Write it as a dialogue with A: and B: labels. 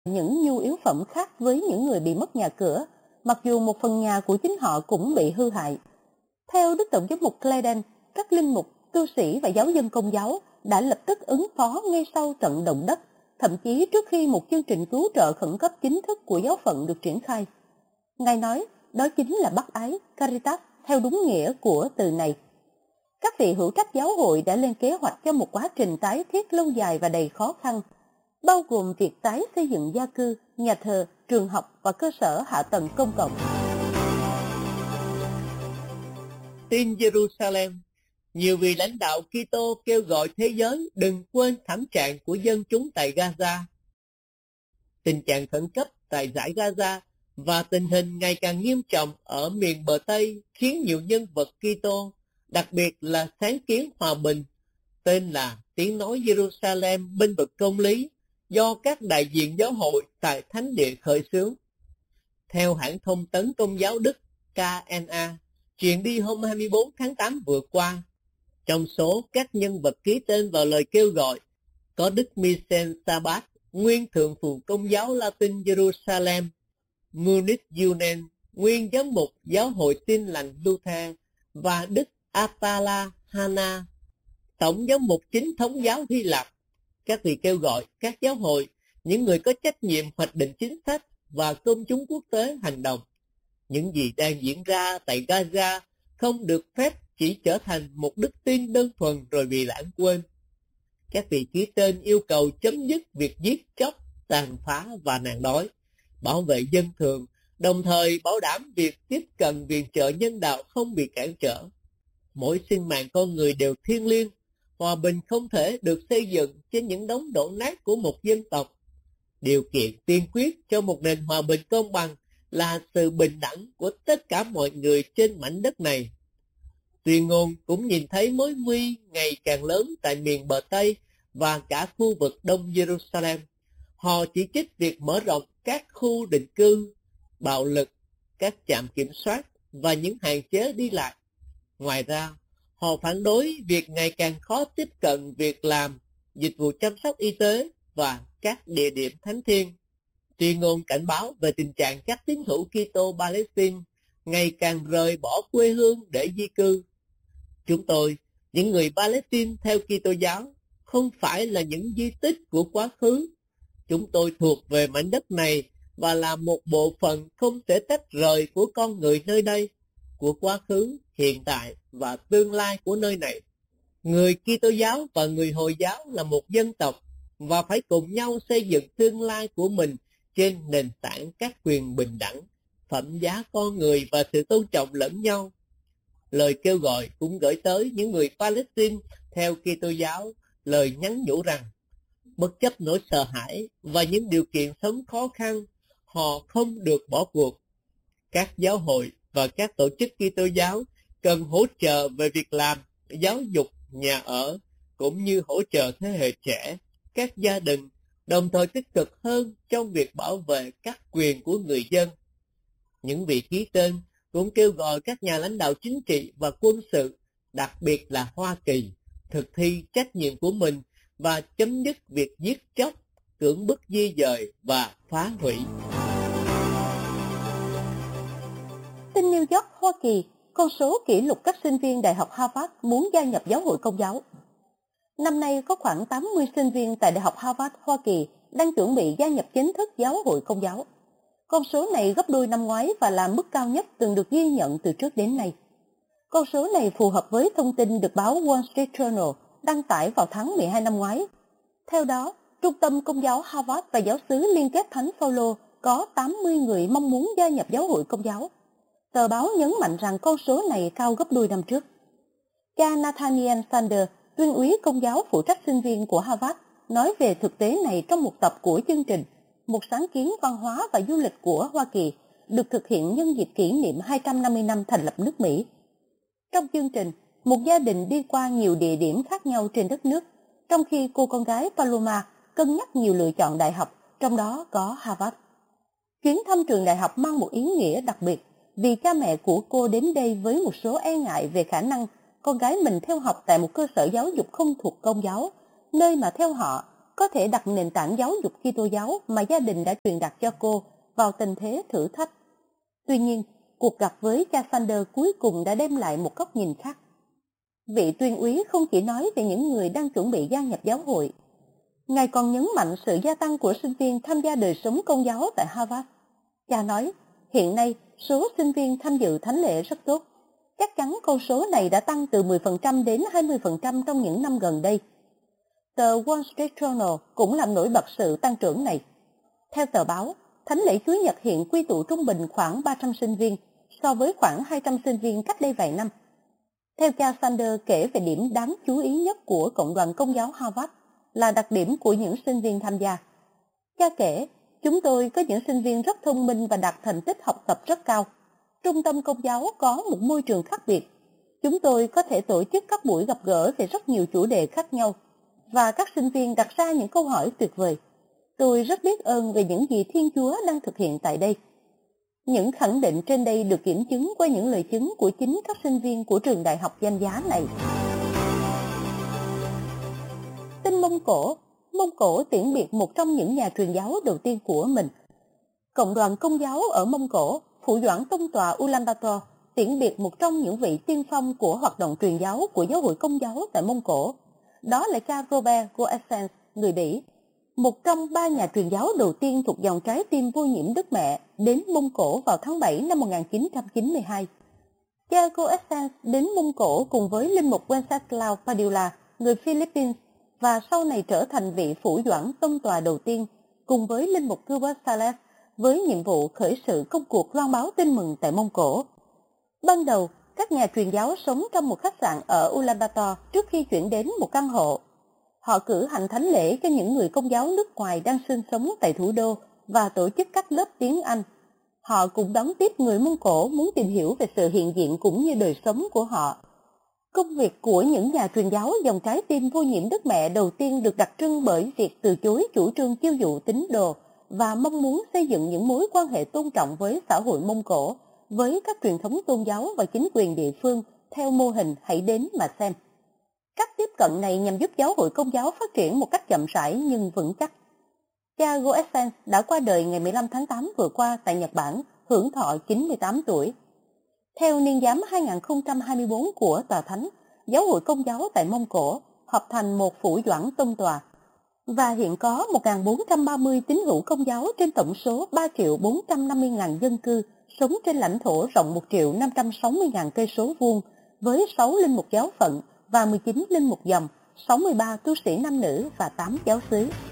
A: những nhu yếu phẩm khác với những người bị mất nhà cửa, mặc dù một phần nhà của chính họ cũng bị hư hại. Theo Đức Tổng giám mục Clayton, các linh mục, tu sĩ và giáo dân Công giáo đã lập tức ứng phó ngay sau trận động đất, thậm chí trước khi một chương trình cứu trợ khẩn cấp chính thức của giáo phận được triển khai. Ngài nói, đó chính là bác ái, Caritas, theo đúng nghĩa của từ này. Các vị hữu trách giáo hội đã lên kế hoạch cho một quá trình tái thiết lâu dài và đầy khó khăn, bao gồm việc tái xây dựng gia cư, nhà thờ, trường học và cơ sở hạ tầng công cộng.
B: Tin Jerusalem, nhiều vị lãnh đạo Kitô kêu gọi thế giới đừng quên thảm trạng của dân chúng tại Gaza. Tình trạng khẩn cấp tại dải Gaza và tình hình ngày càng nghiêm trọng ở miền bờ Tây khiến nhiều nhân vật Kitô, đặc biệt là sáng kiến hòa bình, tên là Tiếng nói Jerusalem bênh vực công lý, do các đại diện giáo hội tại Thánh địa khởi xướng. Theo hãng thông tấn Công giáo Đức KNA, truyền đi hôm 24 tháng 8 vừa qua, trong số các nhân vật ký tên vào lời kêu gọi, có Đức Michel Sabat, nguyên thượng phụ Công giáo Latin Jerusalem, Munich Yunen, nguyên giám mục Giáo hội Tin lành Luther, và Đức Atala Hana, tổng giám mục chính thống giáo Hy Lạp. Các vị kêu gọi các giáo hội, những người có trách nhiệm hoạch định chính sách và công chúng quốc tế hành động. Những gì đang diễn ra tại Gaza không được phép chỉ trở thành một đức tin đơn thuần rồi bị lãng quên. Các vị ký tên yêu cầu chấm dứt việc giết chóc, tàn phá và nạn đói, bảo vệ dân thường, đồng thời bảo đảm việc tiếp cận viện trợ nhân đạo không bị cản trở. Mỗi sinh mạng con người đều thiêng liêng, hòa bình không thể được xây dựng trên những đống đổ nát của một dân tộc. Điều kiện tiên quyết cho một nền hòa bình công bằng là sự bình đẳng của tất cả mọi người trên mảnh đất này. Tuyên ngôn cũng nhìn thấy mối nguy ngày càng lớn tại miền bờ Tây và cả khu vực Đông Jerusalem. Họ chỉ trích việc mở rộng các khu định cư, bạo lực, các trạm kiểm soát và những hạn chế đi lại. Ngoài ra, họ phản đối việc ngày càng khó tiếp cận việc làm, dịch vụ chăm sóc y tế và các địa điểm thánh thiêng. Tuyên ngôn cảnh báo về tình trạng các tín hữu Kitô Palestine ngày càng rời bỏ quê hương để di cư. Chúng tôi, những người Palestine theo Kitô giáo, không phải là những di tích của quá khứ. Chúng tôi thuộc về mảnh đất này và là một bộ phận không thể tách rời của con người nơi đây, của quá khứ, hiện tại và tương lai của nơi này. Người Kitô giáo và người Hồi giáo là một dân tộc và phải cùng nhau xây dựng tương lai của mình trên nền tảng các quyền bình đẳng, phẩm giá con người và sự tôn trọng lẫn nhau. Lời kêu gọi cũng gửi tới những người Palestine theo Kitô giáo lời nhắn nhủ rằng, bất chấp nỗi sợ hãi và những điều kiện sống khó khăn, họ không được bỏ cuộc. Các giáo hội và các tổ chức Kitô giáo cần hỗ trợ về việc làm, giáo dục, nhà ở, cũng như hỗ trợ thế hệ trẻ, các gia đình, đồng thời tích cực hơn trong việc bảo vệ các quyền của người dân. Những vị ký tên cũng kêu gọi các nhà lãnh đạo chính trị và quân sự, đặc biệt là Hoa Kỳ, thực thi trách nhiệm của mình và chấm dứt việc giết chóc, cưỡng bức di dời và phá hủy.
A: Tin New York, Hoa Kỳ, con số kỷ lục các sinh viên Đại học Harvard muốn gia nhập giáo hội Công giáo. Năm nay có khoảng 80 sinh viên tại Đại học Harvard, Hoa Kỳ đang chuẩn bị gia nhập chính thức giáo hội Công giáo. Con số này gấp đôi năm ngoái và là mức cao nhất từng được ghi nhận từ trước đến nay. Con số này phù hợp với thông tin được báo Wall Street Journal đăng tải vào tháng 12 năm ngoái. Theo đó, Trung tâm Công giáo Harvard và giáo xứ Liên kết Thánh Phaolô có 80 người mong muốn gia nhập giáo hội Công giáo. Tờ báo nhấn mạnh rằng con số này cao gấp đôi năm trước. Cha Nathaniel Sanders, tuyên úy Công giáo phụ trách sinh viên của Harvard, nói về thực tế này trong một tập của chương trình Một sáng kiến văn hóa và du lịch của Hoa Kỳ được thực hiện nhân dịp kỷ niệm 250 năm thành lập nước Mỹ. Trong chương trình, một gia đình đi qua nhiều địa điểm khác nhau trên đất nước, trong khi cô con gái Paloma cân nhắc nhiều lựa chọn đại học, trong đó có Harvard. Chuyến thăm trường đại học mang một ý nghĩa đặc biệt vì cha mẹ của cô đến đây với một số e ngại về khả năng con gái mình theo học tại một cơ sở giáo dục không thuộc Công giáo, nơi mà theo họ có thể đặt nền tảng giáo dục Kitô giáo mà gia đình đã truyền đạt cho cô vào tình thế thử thách. Tuy nhiên, cuộc gặp với cha Sanders cuối cùng đã đem lại một góc nhìn khác. Vị tuyên úy không chỉ nói về những người đang chuẩn bị gia nhập giáo hội, Ngài còn nhấn mạnh sự gia tăng của sinh viên tham gia đời sống công giáo tại Harvard. Cha nói, hiện nay số sinh viên tham dự thánh lễ rất tốt. Chắc chắn con số này đã tăng từ 10% đến 20% trong những năm gần đây. Tờ Wall Street Journal cũng làm nổi bật sự tăng trưởng này. Theo tờ báo, thánh lễ Chúa Nhật hiện quy tụ trung bình khoảng 300 sinh viên, so với khoảng 200 sinh viên cách đây vài năm. Theo cha Sanders kể về điểm đáng chú ý nhất của Cộng đoàn Công giáo Harvard là đặc điểm của những sinh viên tham gia. Cha kể, chúng tôi có những sinh viên rất thông minh và đạt thành tích học tập rất cao. Trung tâm Công giáo có một môi trường khác biệt. Chúng tôi có thể tổ chức các buổi gặp gỡ về rất nhiều chủ đề khác nhau, và các sinh viên đặt ra những câu hỏi tuyệt vời. Tôi rất biết ơn về những gì Thiên Chúa đang thực hiện tại đây. Những khẳng định trên đây được kiểm chứng qua những lời chứng của chính các sinh viên của trường đại học danh giá này. Tin Mông Cổ tiễn biệt một trong những nhà truyền giáo đầu tiên của mình. Cộng đoàn Công giáo ở Mông Cổ, Phủ Doãn Tông tòa Ulaanbaatar, tiễn biệt một trong những vị tiên phong của hoạt động truyền giáo của giáo hội Công giáo tại Mông Cổ. Đó là cha Robert Goergens, người Bỉ, một trong 3 nhà truyền giáo đầu tiên thuộc dòng trái tim vô nhiễm Đức Mẹ đến Mông Cổ vào tháng 7 năm 1992. Cha Goergens đến Mông Cổ cùng với linh mục Wenceslao Padilla, người Philippines, và sau này trở thành vị Phủ Doãn Tông tòa đầu tiên, cùng với linh mục Gilbert Sales, với nhiệm vụ khởi sự công cuộc loan báo tin mừng tại Mông Cổ. Ban đầu, các nhà truyền giáo sống trong một khách sạn ở Ulaanbaatar trước khi chuyển đến một căn hộ. Họ cử hành thánh lễ cho những người Công giáo nước ngoài đang sinh sống tại thủ đô và tổ chức các lớp tiếng Anh. Họ cũng đón tiếp người Mông Cổ muốn tìm hiểu về sự hiện diện cũng như đời sống của họ. Công việc của những nhà truyền giáo dòng trái tim vô nhiễm Đức Mẹ đầu tiên được đặc trưng bởi việc từ chối chủ trương chiêu dụ tín đồ và mong muốn xây dựng những mối quan hệ tôn trọng với xã hội Mông Cổ, với các truyền thống tôn giáo và chính quyền địa phương theo mô hình hãy đến mà xem. Cách tiếp cận này nhằm giúp giáo hội Công giáo phát triển một cách chậm rãi nhưng vững chắc. Cha Goergens đã qua đời ngày 15 tháng 8 vừa qua tại Nhật Bản, hưởng thọ 98 tuổi. Theo niên giám 2024 của Tòa Thánh, giáo hội Công giáo tại Mông Cổ hợp thành một Phủ Doãn Tông tòa, và hiện có 1.430 tín hữu Công giáo trên tổng số 3.450.000 dân cư sống trên lãnh thổ rộng 1.560.000 cây số vuông, với 6 linh mục giáo phận và 19 linh mục dòng, 63 tu sĩ nam nữ và 8 giáo xứ.